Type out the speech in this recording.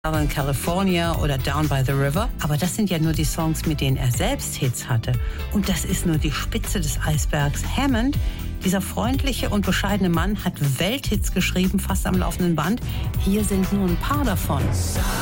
Southern California oder Down by the River. Aber das sind ja nur die Songs, mit denen er selbst Hits hatte. Und das ist nur die Spitze des Eisbergs. Hammond, dieser freundliche und bescheidene Mann, hat Welthits geschrieben, fast am laufenden Band. Hier sind nur ein paar davon.